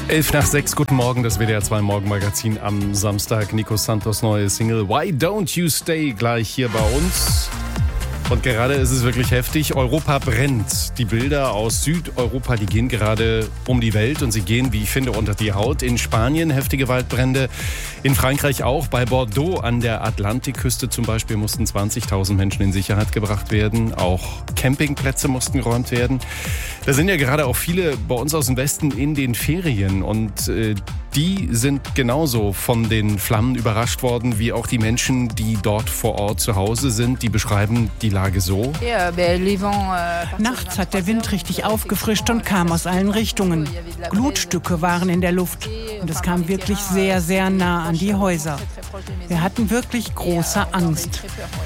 11:05, guten Morgen, das WDR 2 Morgenmagazin am Samstag. Nico Santos' neue Single Why Don't You Stay gleich hier bei uns. Und gerade ist es wirklich heftig. Europa brennt. Die Bilder aus Südeuropa, die gehen gerade um die Welt und sie gehen, wie ich finde, unter die Haut. In Spanien heftige Waldbrände, in Frankreich auch. Bei Bordeaux an der Atlantikküste zum Beispiel mussten 20.000 Menschen in Sicherheit gebracht werden. Auch Campingplätze mussten geräumt werden. Da sind ja gerade auch viele bei uns aus dem Westen in den Ferien und die sind genauso von den Flammen überrascht worden, wie auch die Menschen, die dort vor Ort zu Hause sind. Die beschreiben die Lage so. Nachts hat der Wind richtig aufgefrischt und kam aus allen Richtungen. Glutstücke waren in der Luft und es kam wirklich sehr, sehr nah an die Häuser. Wir hatten wirklich große Angst.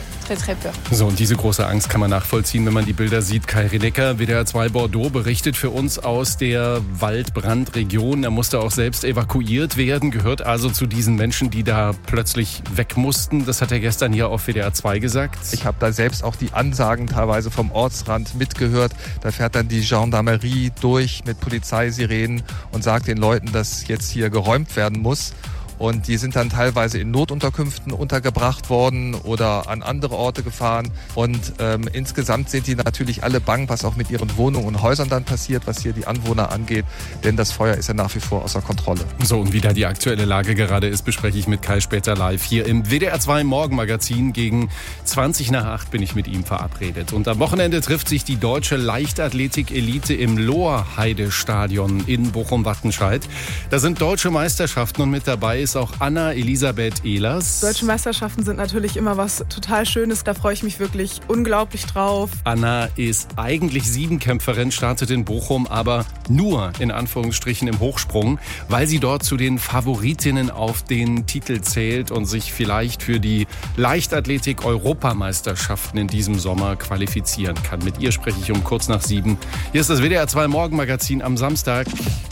So, und diese große Angst kann man nachvollziehen, wenn man die Bilder sieht. Kai Rinecker, WDR 2 Bordeaux, berichtet für uns aus der Waldbrandregion. Er musste auch selbst evakuiert werden, gehört also zu diesen Menschen, die da plötzlich weg mussten. Das hat er gestern hier auf WDR 2 gesagt. Ich habe da selbst auch die Ansagen teilweise vom Ortsrand mitgehört. Da fährt dann die Gendarmerie durch mit Polizeisirenen und sagt den Leuten, dass jetzt hier geräumt werden muss. Und die sind dann teilweise in Notunterkünften untergebracht worden oder an andere Orte gefahren. Und insgesamt sind die natürlich alle bang, was auch mit ihren Wohnungen und Häusern dann passiert, was hier die Anwohner angeht. Denn das Feuer ist ja nach wie vor außer Kontrolle. So, und wie da die aktuelle Lage gerade ist, bespreche ich mit Kai später live hier im WDR 2 Morgenmagazin. Gegen 20:08 bin ich mit ihm verabredet. Und am Wochenende trifft sich die deutsche Leichtathletik-Elite im Lohrheide-Stadion in Bochum-Wattenscheid. Da sind deutsche Meisterschaften und mit dabei ist auch Anna Elisabeth Ehlers. Deutsche Meisterschaften sind natürlich immer was total Schönes. Da freue ich mich wirklich unglaublich drauf. Anna ist eigentlich Siebenkämpferin, startet in Bochum, aber nur in Anführungsstrichen im Hochsprung, weil sie dort zu den Favoritinnen auf den Titel zählt und sich vielleicht für die Leichtathletik-Europameisterschaften in diesem Sommer qualifizieren kann. Mit ihr spreche ich um kurz nach 7. Hier ist das WDR 2 Morgenmagazin am Samstag.